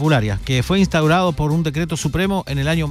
Parvularia, que fue instaurado por un decreto supremo en el año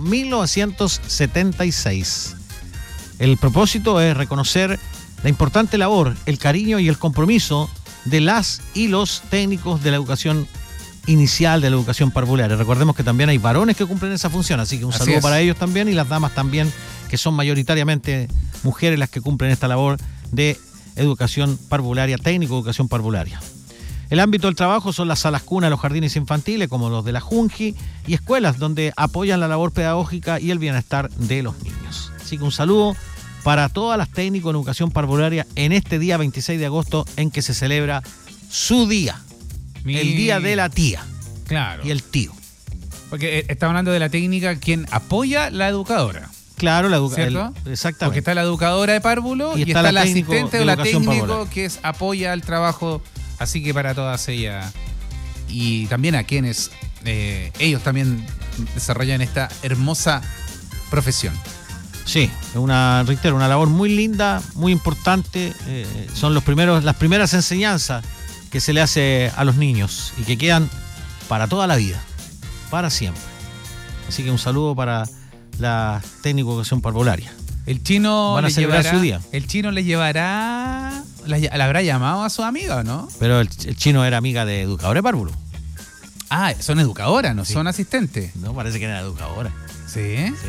1976. El propósito es reconocer la importante labor, el cariño y el compromiso de las y los técnicos de la educación inicial, de la educación parvularia. Recordemos que también hay varones que cumplen esa función, así que un saludo para ellos también, y las damas también, que son mayoritariamente mujeres las que cumplen esta labor de educación parvularia, técnico de educación parvularia. El ámbito del trabajo son las salas cuna, los jardines infantiles, como los de la Junji, y escuelas donde apoyan la labor pedagógica y el bienestar de los niños. Así que un saludo para todas las técnicos en educación parvularia en este día 26 de agosto en que se celebra su día, el día de la tía. Claro. Y el tío. Porque está hablando de la técnica quien apoya la educadora. Claro, la ¿cierto? Exactamente. Porque está la educadora de párvulo y está la asistente o la técnico que apoya el trabajo. Así que para todas ellas y también a quienes ellos también desarrollan esta hermosa profesión. Sí, es una labor muy linda, muy importante. Son las primeras enseñanzas que se le hace a los niños y que quedan para toda la vida, para siempre. Así que un saludo para la técnico de educación parvularia. El chino van a celebrar su día. El chino le llevará, la habrá llamado a su amiga, ¿no? Pero el chino era amiga de educadora de párvulo. Ah, son educadoras, no sí. Son asistentes. No, parece que era educadora. ¿Sí? Sí.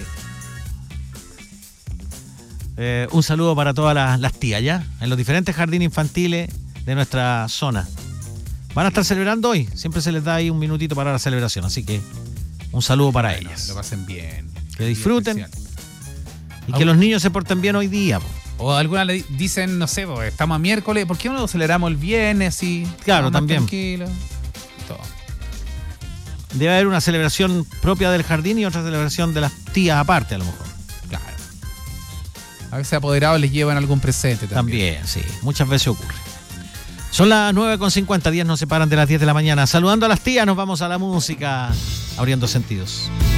Un saludo para todas las tías ya, en los diferentes jardines infantiles de nuestra zona. Van a estar celebrando hoy, siempre se les da ahí un minutito para la celebración, así que un saludo para ellas. Lo pasen bien. Que disfruten y que los niños se porten bien hoy día. O algunas le dicen, no sé, estamos a miércoles, ¿por qué no lo celebramos el viernes? Sí, claro, también. Tranquilo. Todo. Debe haber una celebración propia del jardín y otra celebración de las tías aparte, a lo mejor. Claro. A veces apoderados les llevan algún presente también. También, sí. Muchas veces ocurre. Son las 9:50, 10 nos separan de las 10 de la mañana. Saludando a las tías, nos vamos a la música, abriendo sentidos.